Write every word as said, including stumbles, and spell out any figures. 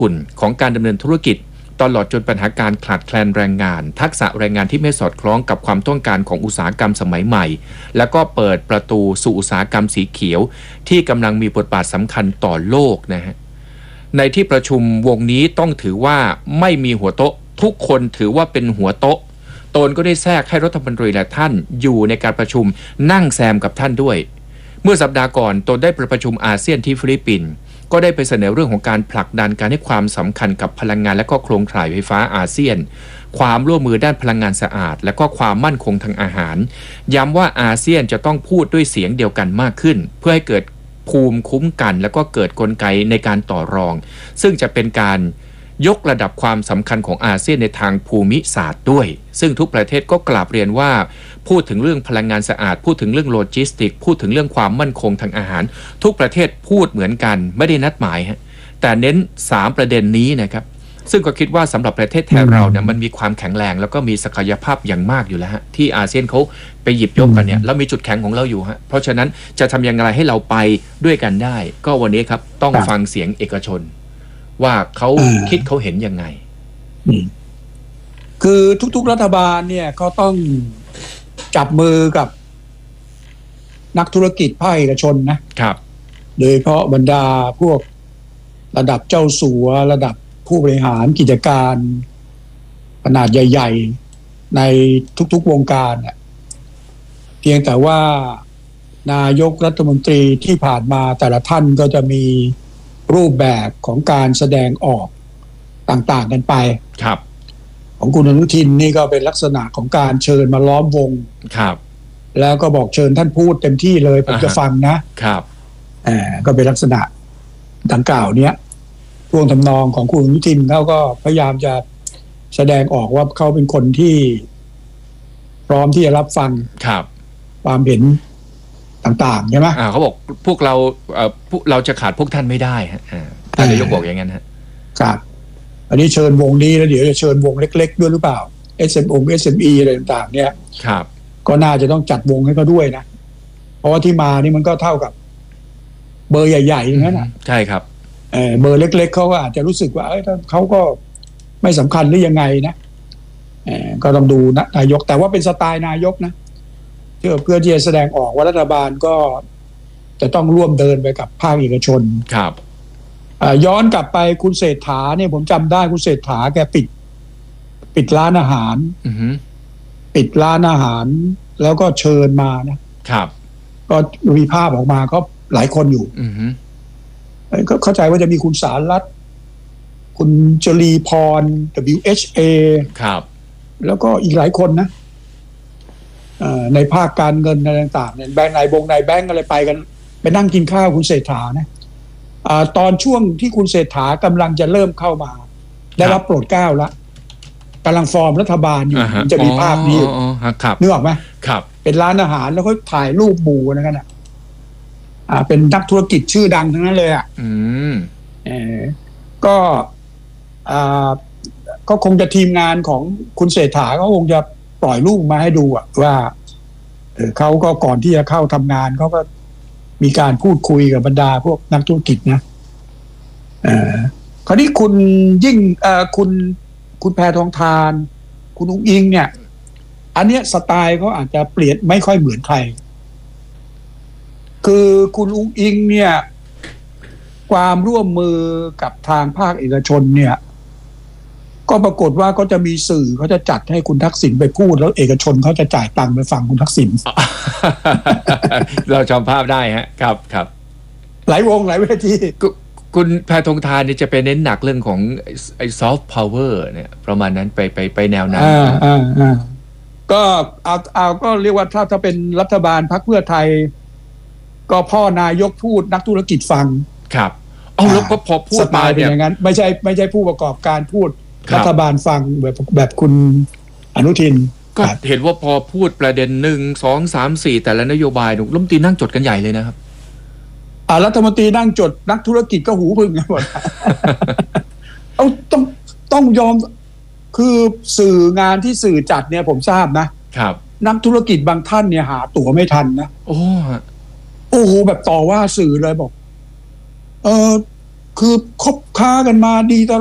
หุ่นของการดำเนินธุรกิจตลอดจนปัญหาการขาดแคลนแรงงานทักษะแรงงานที่ไม่สอดคล้องกับความต้องการของอุตสาหกรรมสมัยใหม่แล้วก็เปิดประตูสู่อุตสาหกรรมสีเขียวที่กำลังมีบทบาทสำคัญต่อโลกนะฮะในที่ประชุมวงนี้ต้องถือว่าไม่มีหัวโต๊ะทุกคนถือว่าเป็นหัวโต๊ะตนก็ได้แทรกให้รัฐมนตรีและท่านอยู่ในการประชุมนั่งแซมกับท่านด้วยเมื่อสัปดาห์ก่อนตนได้ประชุมอาเซียนที่ฟิลิปปินส์ก็ได้ไปเสนอเรื่องของการผลักดันการให้ความสำคัญกับพลังงานและก็โครงข่ายไฟฟ้าอาเซียนความร่วมมือด้านพลังงานสะอาดและก็ความมั่นคงทางอาหารย้ำว่าอาเซียนจะต้องพูดด้วยเสียงเดียวกันมากขึ้นเพื่อให้เกิดภูมิคุ้มกันและก็เกิดกลไกในการต่อรองซึ่งจะเป็นการยกระดับความสำคัญของอาเซียนในทางภูมิศาสตร์ด้วยซึ่งทุกประเทศก็กราบเรียนว่าพูดถึงเรื่องพลังงานสะอาดพูดถึงเรื่องโลจิสติกพูดถึงเรื่องความมั่นคงทางอาหารทุกประเทศพูดเหมือนกันไม่ได้นัดหมายฮะแต่เน้นสามประเด็นนี้นะครับซึ่งก็คิดว่าสำหรับประเทศไทยเราเนี่ยมันมีความแข็งแรงแล้วก็มีศักยภาพอย่างมากอยู่แล้วฮะที่อาเซียนเขาไปหยิบยกกันเนี่ยแล้วมีจุดแข็งของเราอยู่ฮะเพราะฉะนั้นจะทำยังไงให้เราไปด้วยกันได้ก็วันนี้ครับต้องฟังเสียงเอกชนว่าเขาคิดเขาเห็นยังไงคือทุกๆรัฐบาลเนี่ยเขาต้องจับมือกับนักธุรกิจภาคเอกชนนะครับโดยเฉพาะบรรดาพวกระดับเจ้าสัวระดับผู้บริหารกิจการขนาดใหญ่ๆในทุกๆวงการเนี่ยเพียงแต่ว่านายกรัฐมนตรีที่ผ่านมาแต่ละท่านก็จะมีรูปแบบของการแสดงออกต่างๆกันไปครับของคุณอนุทินนี่ก็เป็นลักษณะของการเชิญมาล้อมวงครับแล้วก็บอกเชิญท่านพูดเต็มที่เลยผมจะฟังนะครับอ่าก็เป็นลักษณะดังกล่าวเนี้ยท่วงทำนองของคุณอนุทินเขาก็พยายามจะแสดงออกว่าเขาเป็นคนที่พร้อมที่จะรับฟังครับความเห็นต่างๆใช่ไหมอ่าเขาบอกพวกเราเอ่อพวกเราจะขาดพวกท่านไม่ได้ฮะอ่าท่านนายกบอกอย่างนั้นฮะครับอันนี้เชิญวงนี้แล้วเดี๋ยวจะเชิญวงเล็กๆด้วยหรือเปล่า เอส เอ็ม โอ เอส เอ็ม อี อะไรต่างๆเนี่ยครับก็น่าจะต้องจัดวงให้เขาด้วยนะเพราะว่าที่มานี่มันก็เท่ากับเบอร์ใหญ่ๆอย่างนั้นนะใช่ครับเออเบอร์เล็กๆเขาก็อาจจะรู้สึกว่าเอ้ยเขาก็ไม่สำคัญหรือยังไงนะเออก็ต้องดูนะนายกแต่ว่าเป็นสไตล์นายกนะเพื่อเพื่อที่จะแสดงออกว่ารัฐบาลก็จะต้องร่วมเดินไปกับภาคเอกชนครับย้อนกลับไปคุณเศรษฐาเนี่ยผมจำได้คุณเศรษฐาแกปิดปิดร้านอาหารปิดร้านอาหารแล้วก็เชิญมานะครับก็มีภาพออกมาก็หลายคนอยู่ก็เข้าใจว่าจะมีคุณสารัตน์คุณจรีพร ดับเบิลยู เอช เอครับแล้วก็อีกหลายคนนะในภาคการเงินอะไรต่างๆเนี่ยแบงก์นายบงนายแบงก์อะไรไปกันไปนั่งกินข้าวคุณเศรษฐานะตอนช่วงที่คุณเศรษฐากำลังจะเริ่มเข้ามาได้รับโปรดเกล้าแล้วกำลังฟอร์มรัฐบาลอยู่จะมีภาพนี้นึกออกไหมครับเป็นร้านอาหารแล้วก็ถ่ายรูปหมู่นะกันอ่าเป็นนักธุรกิจชื่อดังทั้งนั้นเลยอ่ะอืมเออก็อ่าก็คงจะทีมงานของคุณเศรษฐาก็คงจะปล่อยรูปมาให้ดูอ่ะว่าเออเขาก็ก่อนที่จะเข้าทำงานเขาก็มีการพูดคุยกับบรรดาพวกนักธุรกิจนะเอ่อคราวนี้คุณยิ่งเอ่อคุณคุณแพทองธารคุณอุ๊งอิงเนี่ยอันเนี้ยสไตล์เขาอาจจะเปลี่ยนไม่ค่อยเหมือนใครคือคุณอุ๊งอิงเนี่ยความร่วมมือกับทางภาคเอกชนเนี่ยก็ปรากฏว่าก็จะมีสื่อเขาจะจัดให้คุณทักษิณไปพูดแล้วเอกชนเขาจะจ่ายตังค์ไปฟังคุณทักษิณเราจำภาพได้ฮะครับครับหลายวงหลายเวทีคุณแพทองธารนี่จะไปเน้นหนักเรื่องของไอ้ซอฟต์พาวเวอร์เนี่ยประมาณนั้นไปไปไปแนวนั้นอ่าอ่าอ่าก็เอาเอาก็เรียกว่าถ้าถ้าเป็นรัฐบาลพรรคเพื่อไทยก็พ่อนายกพูดนักธุรกิจฟังครับเอาแล้วก็พอพูดมาเนี่ยอย่างนั้นไม่ใช่ไม่ใช่ผู้ประกอบการพูดรัฐบาลฟังแบบแบบคุณอนุทินก็เห็นว่าพอพูดประเด็นหนึ่งสองสามสี่แต่ละนโยบายรัฐมนตรีนั่งจดกันใหญ่เลยนะครับอ่ารัฐมนตรีนั่งจดนักธุรกิจก็หูพึ่งกันหมดเอาต้องต้องยอมคือสื่องานที่สื่อจัดเนี่ยผมทราบนะครับนักธุรกิจบางท่านเนี่ยหาตั๋วไม่ทันนะโอ้โอ้โหแบบต่อว่าสื่อเลยบอกเออคือคบค้ากันมาดีตลอด